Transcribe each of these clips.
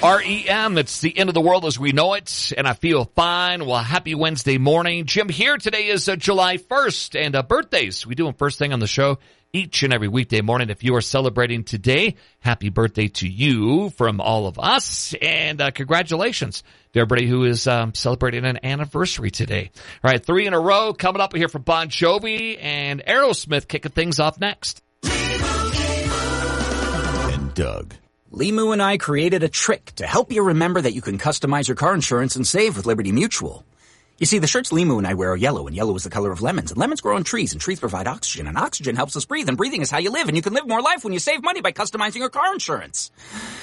REM, it's the end of the world as we know it, and I feel fine. Well, happy Wednesday morning. Jim here. Today is July 1st, and birthdays. We do them first thing on the show each and every weekday morning. If you are celebrating today, happy birthday to you from all of us, and congratulations to everybody who is celebrating an anniversary today. All right, 3 in a row coming up here from Bon Jovi and Aerosmith kicking things off next. And Doug. Limu and I created a trick to help you remember that you can customize your car insurance and save with Liberty Mutual. You see, the shirts Limu and I wear are yellow, and yellow is the color of lemons, and lemons grow on trees, and trees provide oxygen, and oxygen helps us breathe, and breathing is how you live, and you can live more life when you save money by customizing your car insurance.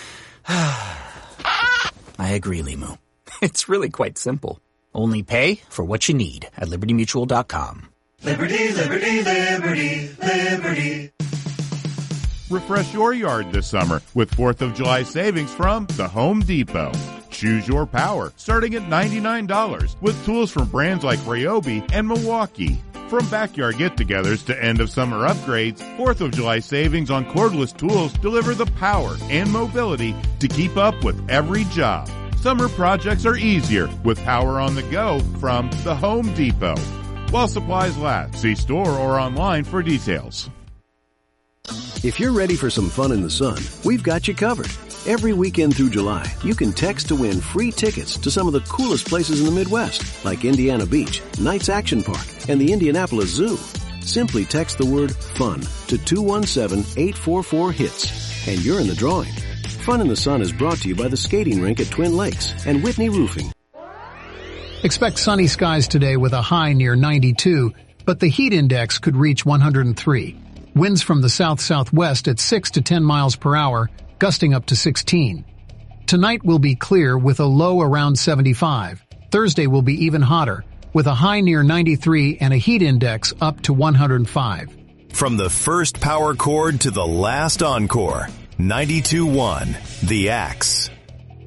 I agree, Limu. It's really quite simple. Only pay for what you need at LibertyMutual.com. Liberty, liberty, liberty, liberty. Refresh your yard this summer with 4th of July savings from the Home Depot. Choose your power, starting at $99, with tools from brands like Ryobi and Milwaukee. From backyard get-togethers to end-of-summer upgrades, 4th of July savings on cordless tools deliver the power and mobility to keep up with every job. Summer projects are easier with power on the go from the Home Depot. While supplies last, see store or online for details. If you're ready for some fun in the sun, we've got you covered. Every weekend through July, you can text to win free tickets to some of the coolest places in the Midwest, like Indiana Beach, Knights Action Park, and the Indianapolis Zoo. Simply text the word FUN to 217-844-HITS, and you're in the drawing. Fun in the Sun is brought to you by the skating rink at Twin Lakes and Whitney Roofing. Expect sunny skies today with a high near 92, but the heat index could reach 103. Winds from the south-southwest at 6 to 10 miles per hour, gusting up to 16. Tonight will be clear with a low around 75. Thursday will be even hotter, with a high near 93 and a heat index up to 105. From the first power chord to the last encore, 92.1, The Axe.